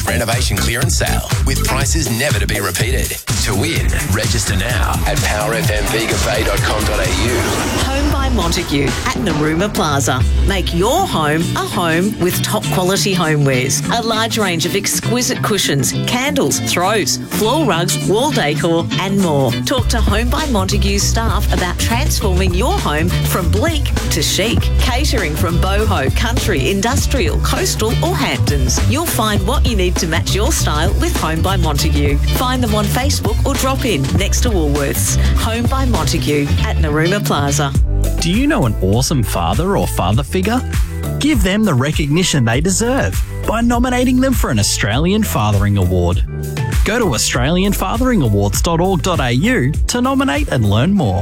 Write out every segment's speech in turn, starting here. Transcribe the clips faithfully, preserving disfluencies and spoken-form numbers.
renovation clearance sale with prices never to be repeated. To win, register now at power f m bega bay dot com dot a u. Home by Montague at Narooma Plaza. Make your home a home with top quality homewares. A large range of exquisite cushions, candles, throws, floor rugs, wall decor and more. Talk to Home by Montague's staff about transforming your home from bleak to chic. Catering from boho, country, industrial, coastal or Hamptons. You'll find what you need to match your style with Home by Montague. Find them on Facebook or drop in next to Woolworths. Home by Montague at Narooma Plaza. Do you know an awesome father or father figure? Give them the recognition they deserve by nominating them for an Australian Fathering Award. Go to australian fathering awards dot org dot a u to nominate and learn more.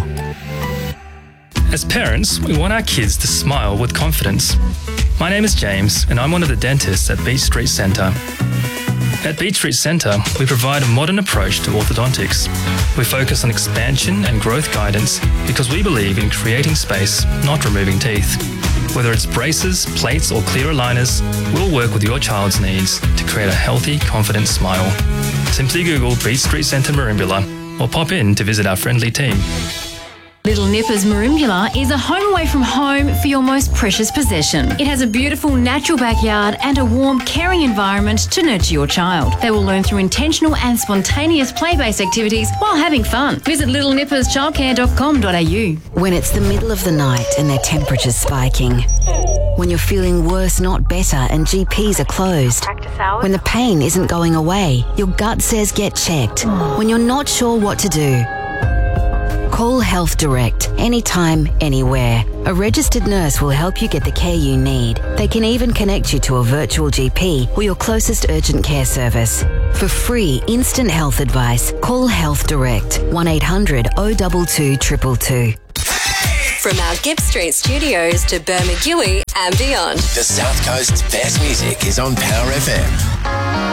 As parents, we want our kids to smile with confidence. My name is James and I'm one of the dentists at Beach Street Centre. At Beach Street Centre, we provide a modern approach to orthodontics. We focus on expansion and growth guidance because we believe in creating space, not removing teeth. Whether it's braces, plates or clear aligners, we'll work with your child's needs to create a healthy, confident smile. Simply Google Beach Street Centre Merimbula or pop in to visit our friendly team. Little Nippers Merimbula is a home away from home for your most precious possession. It has a beautiful natural backyard and a warm, caring environment to nurture your child. They will learn through intentional and spontaneous play-based activities while having fun. Visit little nippers childcare dot com dot a u. When it's the middle of the night and their temperature's spiking. When you're feeling worse, not better, and G Ps are closed. When the pain isn't going away, your gut says get checked. When you're not sure what to do. Call Health Direct, anytime, anywhere. A registered nurse will help you get the care you need. They can even connect you to a virtual G P or your closest urgent care service. For free, instant health advice, call Health Direct, one eight hundred oh two two two two two. From our Gibb Street studios to Bermagui and beyond. The South Coast's best music is on Power F M.